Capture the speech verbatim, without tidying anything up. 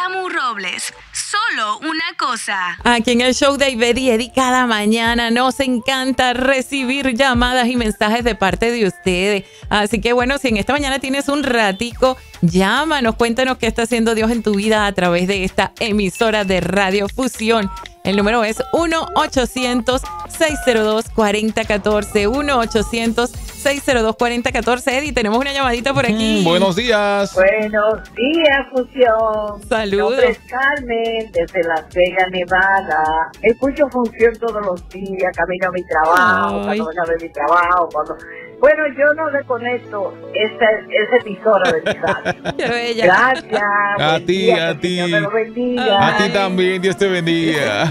Camu Robles, solo una cosa. Aquí en el show de Ivette y Eddie cada mañana nos encanta recibir llamadas y mensajes de parte de ustedes. Así que bueno, si en esta mañana tienes un ratico, llámanos, cuéntanos qué está haciendo Dios en tu vida a través de esta emisora de Radio Fusión. El número es uno ochocientos, seis cero dos, cuatro cero uno cuatro. uno ochocientos, seis cero dos, cuatro cero uno cuatro. Eddie, tenemos una llamadita por aquí. Mm, buenos días. Buenos días, Fusión. Saludos. Mi nombre es Carmen, desde Las Vegas, Nevada. Escucho Función todos los días, camino a mi trabajo, Ay. cuando vengo de mi trabajo, cuando... Bueno, yo no desconecto esa, esa emisora de mi radio. Qué bella. Gracias. A buen ti, día, a que ti. el Señor me lo bendiga. A ti también, Dios te bendiga.